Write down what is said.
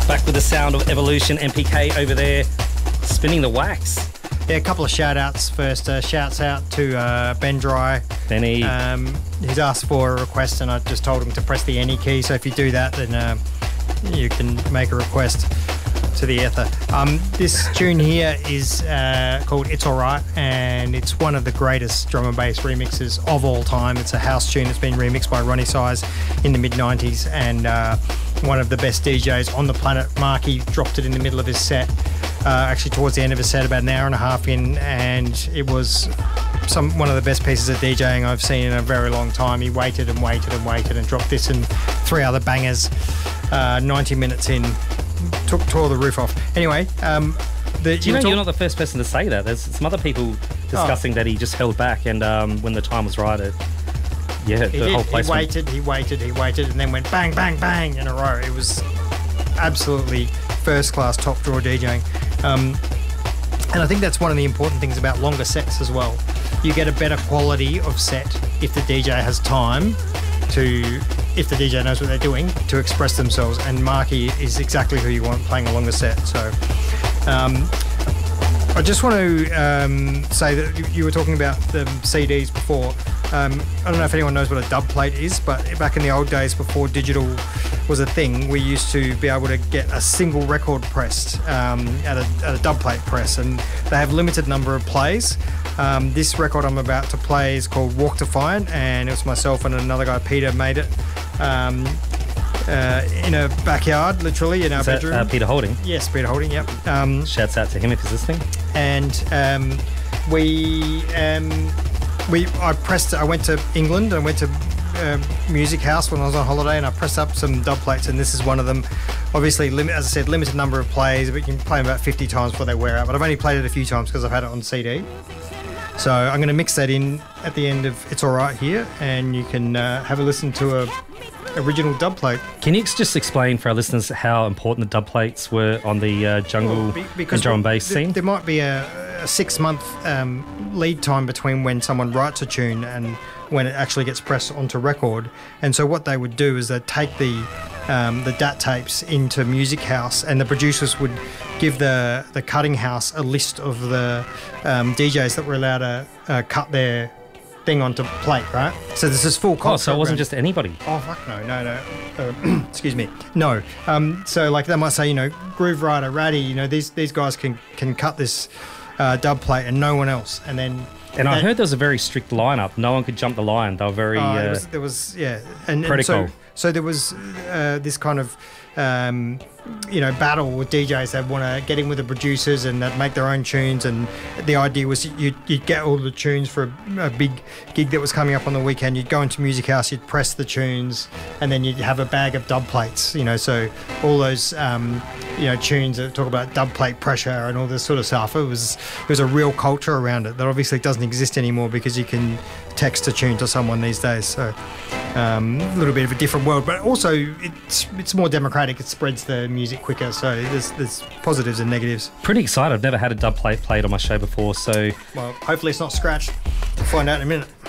Back with the sound of Evolution, MPK over there, spinning the wax. Yeah, a couple of shout-outs first. Shouts out to Ben Dry. Benny. He's asked for a request and I just told him to press the any key. So if you do that, then you can make a request to the ether. This tune here is called It's Alright, and it's one of the greatest drum and bass remixes of all time. It's a house tune. It's been remixed by Ronnie Size in the mid-90s, and one of the best DJs on the planet, Marky, dropped it in the middle of his set, actually towards the end of his set, about an hour and a half in, and it was one of the best pieces of DJing I've seen in a very long time. He waited and waited and waited and dropped this and three other bangers 90 minutes in. Tore the roof off. Anyway, you're not the first person to say that. There's some other people discussing that he just held back, and when the time was right, whole place he waited, and then went bang, bang, bang in a row. It was absolutely first-class, top-draw DJing. And I think that's one of the important things about longer sets as well. You get a better quality of set if the DJ has time if the DJ knows what they're doing, to express themselves, and Marky is exactly who you want playing a longer set. So I just want to say that you were talking about the CDs before. I don't know if anyone knows what a dub plate is, but back in the old days before digital was a thing, we used to be able to get a single record pressed at a dub plate press, and they have limited number of plays. This record I'm about to play is called Walk Defiant, and it was myself and another guy, Peter, made it in a backyard, literally, in our bedroom. Peter Holding? Yes, Peter Holding, yep. Shouts out to him if he's listening. And I went to England, and went to Music House when I was on holiday, and I pressed up some dub plates, and this is one of them. Obviously, as I said, limited number of plays, but you can play them about 50 times before they wear out, but I've only played it a few times because I've had it on CD. So I'm going to mix that in at the end of It's Alright here, and you can have a listen to a original dub plate. Can you just explain for our listeners how important the dub plates were on the jungle and drum and bass scene? There might be a 6-month lead time between when someone writes a tune and when it actually gets pressed onto record. And so what they would do is they'd take the DAT tapes into Music House, and the producers would give the cutting house a list of the DJs that were allowed to cut their thing onto plate, right? So this is full culture. Oh, so it wasn't just anybody? Oh, fuck no. Excuse me. No. So like they might say, Groove Rider, Ratty, these guys can cut this dub plate and no one else. And then... And I heard there was a very strict lineup. No one could jump the line. They were very there was and so there was this kind of battle with DJs that want to get in with the producers and that make their own tunes, and the idea was you'd get all the tunes for a big gig that was coming up on the weekend. You'd go into Music House, you'd press the tunes, and then you'd have a bag of dub plates, so all those tunes that talk about dub plate pressure and all this sort of stuff. It was a real culture around it that obviously doesn't exist anymore because you can text a tune to someone these days. So a little bit of a different world, but also it's more democratic. It spreads the music quicker, so there's positives and negatives. Pretty excited. I've never had a dub plate played on my show before, so... Well, hopefully it's not scratched. We'll find out in a minute.